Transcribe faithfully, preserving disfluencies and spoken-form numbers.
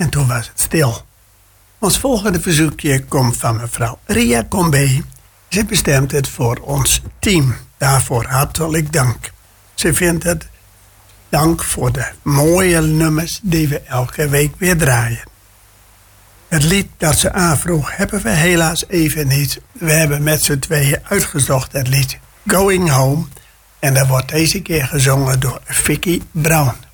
En toen was het stil. Ons volgende verzoekje komt van mevrouw Ria Combe. Ze bestemt het voor ons team. Daarvoor hartelijk dank. Ze vindt het dank voor de mooie nummers die we elke week weer draaien. Het lied dat ze aanvroeg hebben we helaas even niet. We hebben met z'n tweeën uitgezocht het lied Going Home. En dat wordt deze keer gezongen door Vicky Brown.